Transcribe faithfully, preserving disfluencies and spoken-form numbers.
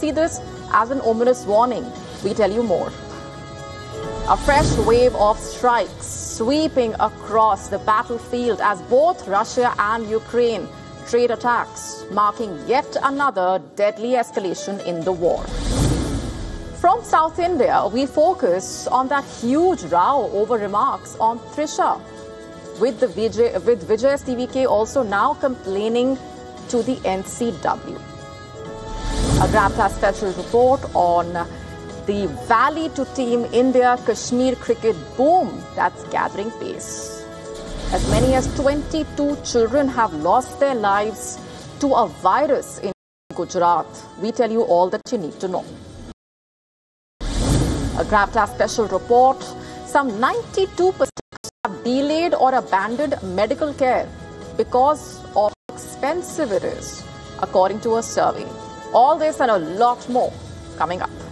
see this as an ominous warning. We tell you more. A fresh wave of strikes sweeping across the battlefield as both Russia and Ukraine trade attacks, marking yet another deadly escalation in the war. From South India, we focus on that huge row over remarks on Trisha, with the Vijay, with Vijay S T V K also now complaining to the N C W. A GrabTask special report on the Valley to Team India Kashmir cricket boom that's gathering pace. As many as twenty-two children have lost their lives to a virus in Gujarat. We tell you all that you need to know. A GrabTask special report, some ninety-two percent have delayed or abandoned medical care because of how expensive it is, according to a survey. All this and a lot more coming up.